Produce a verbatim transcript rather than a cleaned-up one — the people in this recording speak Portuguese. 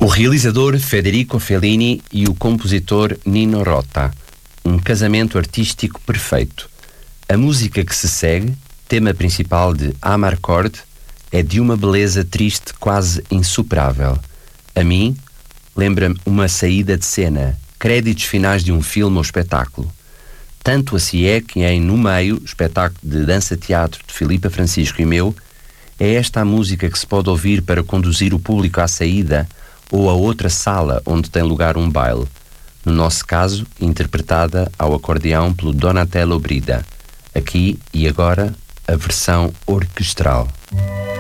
O realizador Federico Fellini e o compositor Nino Rota. Um casamento artístico perfeito. A música que se segue, tema principal de Amarcord, é de uma beleza triste quase insuperável. A mim, lembra-me uma saída de cena, créditos finais de um filme ou espetáculo. Tanto assim é que em No Meio, espetáculo de dança-teatro de Filipa Francisco e meu, é esta a música que se pode ouvir para conduzir o público à saída ou a outra sala onde tem lugar um baile. No nosso caso, interpretada ao acordeão pelo Donatello Brida. Aqui e agora, a versão orquestral.